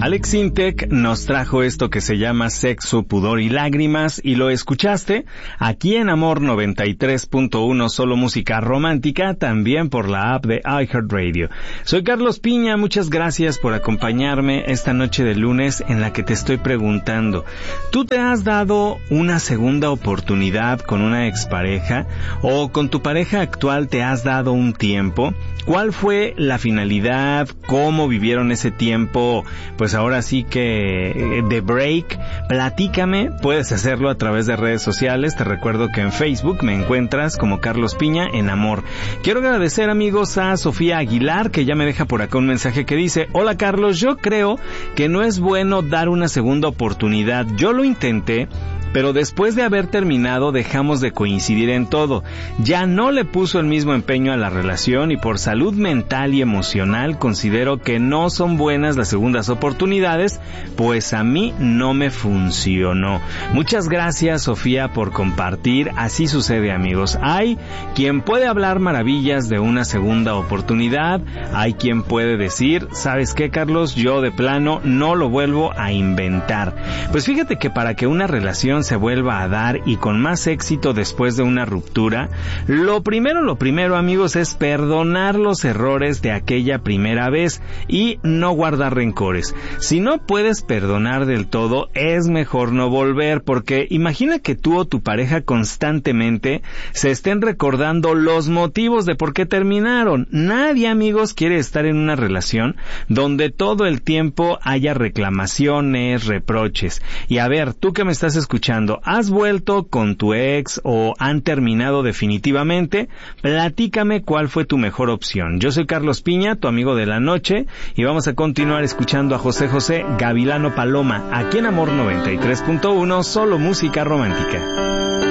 Alex Sintek nos trajo esto que se llama Sexo, Pudor y Lágrimas, y lo escuchaste aquí en Amor 93.1, solo música romántica, también por la app de iHeartRadio. Soy Carlos Piña, muchas gracias por acompañarme esta noche de lunes en la que te estoy preguntando, ¿tú te has dado una segunda oportunidad con una expareja o con tu pareja actual te has dado un tiempo? ¿Cuál fue la finalidad? ¿Cómo vivieron ese tiempo? Pues ahora sí que de break. Platícame, puedes hacerlo a través de redes sociales. Te recuerdo que en Facebook me encuentras como Carlos Piña en Amor. Quiero agradecer, amigos, a Sofía Aguilar, que ya me deja por acá un mensaje que dice: hola Carlos, yo creo que no es bueno dar una segunda oportunidad. Yo lo intenté, pero después de haber terminado dejamos de coincidir en todo. Ya no le puso el mismo empeño a la relación y por salud mental y emocional considero que no son buenas las segundas oportunidades, pues a mí no me funcionó. Muchas gracias, Sofía, por compartir. Así sucede, amigos. Hay quien puede hablar maravillas de una segunda oportunidad, hay quien puede decir, ¿sabes qué, Carlos? Yo de plano no lo vuelvo a inventar. Pues fíjate que para que una relación se vuelva a dar y con más éxito después de una ruptura, lo primero, amigos, es perdonar los errores de aquella primera vez y no guardar rencores. Si no puedes perdonar del todo, es mejor no volver, porque imagina que tú o tu pareja constantemente se estén recordando los motivos de por qué terminaron. Nadie, amigos, quiere estar en una relación donde todo el tiempo haya reclamaciones, reproches. Y a ver, tú que me estás escuchando, ¿has vuelto con tu ex o han terminado definitivamente? Platícame cuál fue tu mejor opción. Yo soy Carlos Piña, tu amigo de la noche, y vamos a continuar escuchando a José José, Gavilano Paloma, aquí en Amor 93.1, solo música romántica.